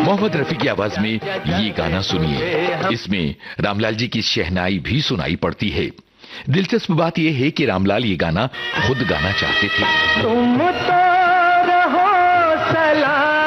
मोहम्मद रफी की आवाज में ये गाना सुनिए। इसमें रामलाल जी की शहनाई भी सुनाई पड़ती है। दिलचस्प बात यह है कि रामलाल ये गाना खुद गाना चाहते थे। तुम तो रहो सलाम